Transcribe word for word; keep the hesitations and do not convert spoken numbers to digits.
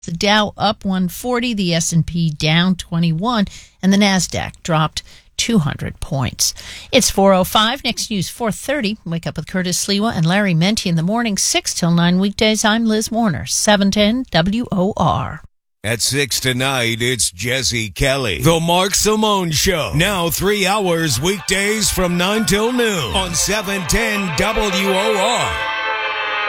The Dow up one forty, the S and P down twenty-one, and the NASDAQ dropped two hundred points. It's four oh five. Next news, four thirty. Wake up with Curtis Sliwa and Larry Menti in the morning, six till nine weekdays. I'm Liz Warner, seven ten W O R. At six tonight, it's Jesse Kelly. The Mark Simone Show. Now three hours weekdays from nine till noon on seven ten W O R.